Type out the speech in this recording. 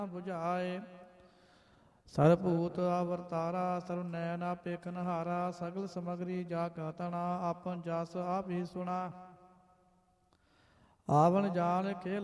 ਬੁਝਾਏ। ਸਰਭੂਤ ਅਵਰਤਾਰਾ ਸਰਬ ਨੈਣ ਆਪੇ ਕਨਹਾਰਾ। ਸਗਲ ਸਮਗਰੀ ਜਾ ਕਾ ਤਣਾ ਆਪਨ ਜਸ ਆਪ ਹੀ ਸੁਣਾ। ਆਵਨ ਜਾਨ ਖੇਲ